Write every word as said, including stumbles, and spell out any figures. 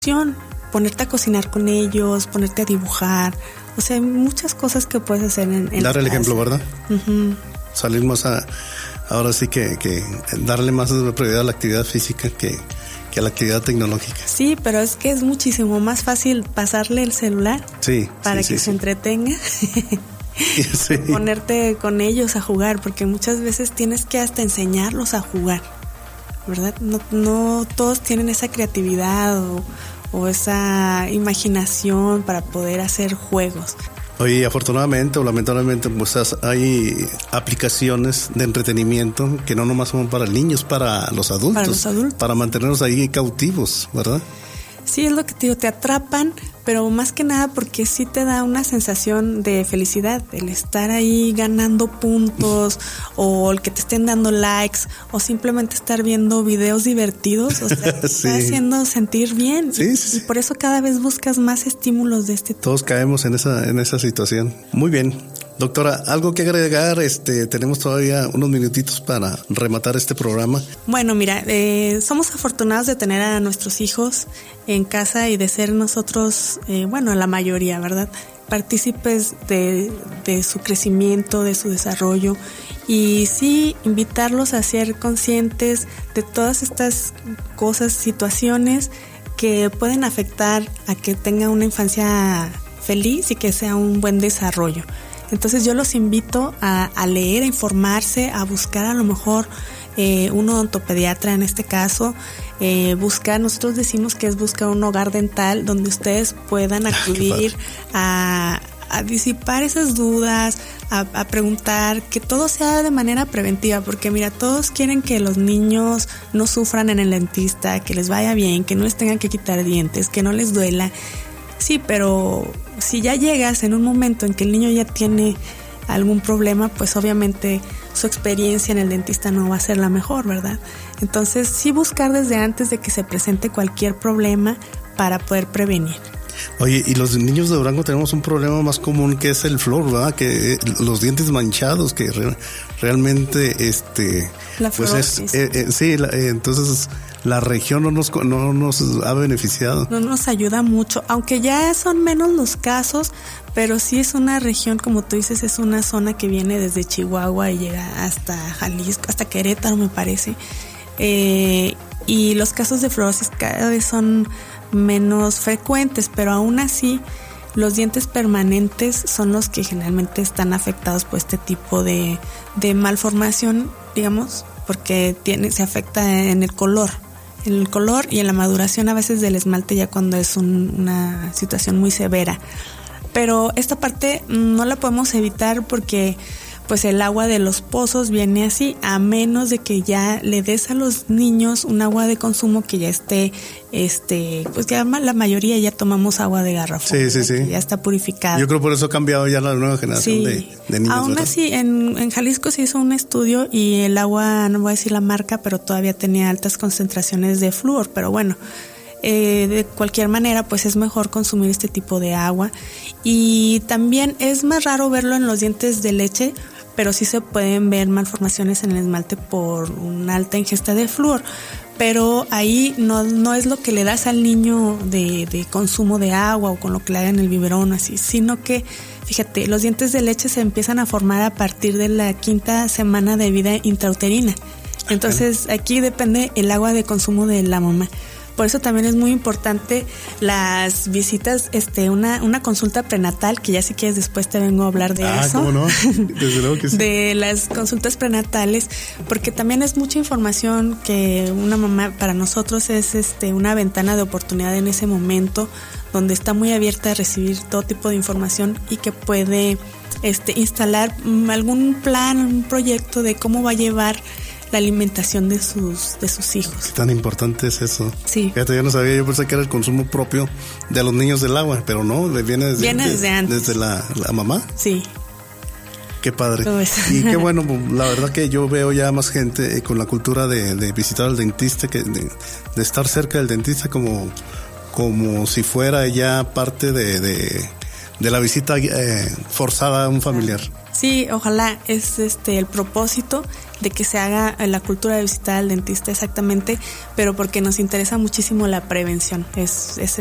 ponerte a cocinar con ellos, ponerte a dibujar, o sea, hay muchas cosas que puedes hacer en, en dar el ejemplo, ¿verdad? Uh-huh. Salir más a, ahora sí que, que darle más prioridad a la actividad física que, que a la actividad tecnológica. Sí, pero es que es muchísimo más fácil pasarle el celular sí, para sí, que sí, se sí. entretenga. Sí. Ponerte con ellos a jugar, porque muchas veces tienes que hasta enseñarlos a jugar, ¿verdad? No, no todos tienen esa creatividad o, o esa imaginación para poder hacer juegos. Oye, afortunadamente o lamentablemente pues hay aplicaciones de entretenimiento que no nomás son para niños, para los adultos, para los adultos, para mantenernos ahí cautivos, ¿verdad? Sí, es lo que te digo, te atrapan, pero más que nada porque sí te da una sensación de felicidad, el estar ahí ganando puntos o el que te estén dando likes o simplemente estar viendo videos divertidos, o sea, te sí. está haciendo sentir bien. Sí, y, sí. y por eso cada vez buscas más estímulos de este tipo. Todos caemos en esa, en esa situación. Muy bien. Doctora, ¿algo que agregar? Este, tenemos todavía unos minutitos para rematar este programa. Bueno, mira, eh, somos afortunados de tener a nuestros hijos en casa y de ser nosotros, eh, bueno, la mayoría, ¿verdad?, partícipes de, de su crecimiento, de su desarrollo, y sí invitarlos a ser conscientes de todas estas cosas, situaciones que pueden afectar a que tenga una infancia feliz y que sea un buen desarrollo. Entonces yo los invito a, a leer, a informarse, a buscar a lo mejor eh, un odontopediatra en este caso, eh, buscar, nosotros decimos que es buscar un hogar dental donde ustedes puedan acudir a, a disipar esas dudas, a, a preguntar, que todo sea de manera preventiva, porque mira, todos quieren que los niños no sufran en el dentista, que les vaya bien, que no les tengan que quitar dientes, que no les duela. Sí, pero si ya llegas en un momento en que el niño ya tiene algún problema, pues obviamente su experiencia en el dentista no va a ser la mejor, ¿verdad? Entonces sí buscar desde antes de que se presente cualquier problema para poder prevenir. Oye, y los niños de Durango tenemos un problema más común que es el flúor, ¿verdad? Que los dientes manchados, que re, realmente este la pues es eh, eh, sí, la, eh, entonces la región no nos no nos ha beneficiado. No nos ayuda mucho, aunque ya son menos los casos, pero sí es una región, como tú dices, es una zona que viene desde Chihuahua y llega hasta Jalisco, hasta Querétaro, me parece. Eh, y los casos de fluorosis cada vez son menos frecuentes, pero aún así los dientes permanentes son los que generalmente están afectados por este tipo de, de malformación, digamos, porque tiene, se afecta en el color, en el color y en la maduración a veces del esmalte ya cuando es un, una situación muy severa. Pero esta parte no la podemos evitar porque pues el agua de los pozos viene así, a menos de que ya le des a los niños un agua de consumo que ya esté, este, pues ya la mayoría ya tomamos agua de garrafón, sí, sí, sí. ya está purificada. Yo creo por eso ha cambiado ya la nueva generación sí. de, de niños. Aún ¿verdad? así, en, en Jalisco se hizo un estudio y el agua, no voy a decir la marca, pero todavía tenía altas concentraciones de flúor, pero bueno. Eh, de cualquier manera pues es mejor consumir este tipo de agua y también es más raro verlo en los dientes de leche, pero sí se pueden ver malformaciones en el esmalte por una alta ingesta de flúor, pero ahí no, no es lo que le das al niño de, de consumo de agua o con lo que le hagan el biberón así, sino que fíjate, los dientes de leche se empiezan a formar a partir de la quinta semana de vida intrauterina, entonces aquí depende el agua de consumo de la mamá. Por eso también es muy importante las visitas, este, una, una consulta prenatal, que ya si quieres después te vengo a hablar de ah, eso. ¿cómo no? Desde luego que sí. De las consultas prenatales, porque también es mucha información que una mamá, para nosotros es este, una ventana de oportunidad en ese momento, donde está muy abierta a recibir todo tipo de información y que puede este, instalar algún plan, un proyecto de cómo va a llevar la alimentación de sus de sus hijos. ¿Qué tan importante es eso? Sí. Fíjate, yo no sabía, yo pensé que era el consumo propio de los niños del agua, pero no, viene desde, viene desde, desde antes. Desde la, la mamá. Sí. Qué padre. Y qué bueno, la verdad que yo veo ya más gente eh, con la cultura de, de visitar al dentista, que de, de estar cerca del dentista como, como si fuera ya parte de, de, de la visita eh, forzada a un familiar. Sí, ojalá es este el propósito de que se haga la cultura de visitar al dentista exactamente, pero porque nos interesa muchísimo la prevención. Es, es